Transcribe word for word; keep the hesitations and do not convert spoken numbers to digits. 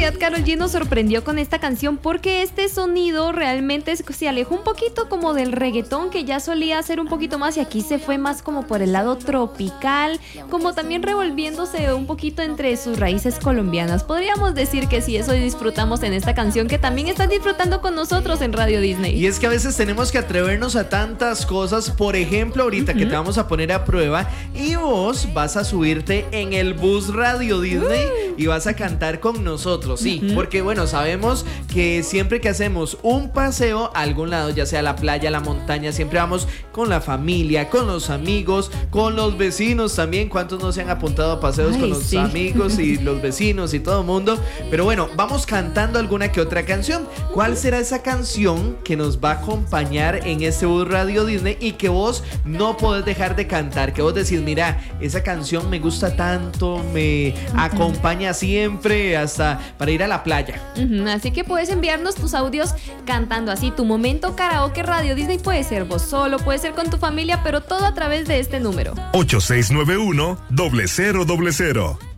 realidad Karol G nos sorprendió con esta canción porque este sonido realmente se alejó un poquito como del reggaetón que ya solía hacer un poquito más, y aquí se fue más como por el lado tropical, como también revolviéndose un poquito entre sus raíces colombianas. Podríamos decir que sí, eso disfrutamos en esta canción que también están disfrutando con nosotros en Radio Disney. Y es que a veces tenemos que atrevernos a tantas cosas. Por ejemplo, ahorita uh-huh. que te vamos a poner a prueba y vos vas a subirte en el bus Radio Disney uh. y vas a cantar con nosotros, sí, uh-huh. porque bueno, sabemos que siempre que hacemos un paseo a algún lado, ya sea la playa, la montaña, siempre vamos con la familia, con los amigos, con los vecinos también. ¿Cuántos no se han apuntado a paseos Ay, con los sí. amigos y los vecinos y todo el mundo? Pero bueno, vamos cantando alguna que otra canción. ¿Cuál será esa canción que nos va a acompañar en este bus Radio Disney y que vos no podés dejar de cantar? Que vos decís, mira, esa canción me gusta tanto, me uh-huh. acompaña siempre hasta para ir a la playa. Uh-huh. Así que puedes enviarnos tus audios cantando así. Tu momento karaoke Radio Disney puede ser vos solo, puede ser con tu familia, pero todo a través de este número. ocho seis nueve uno, cero cero cero cero.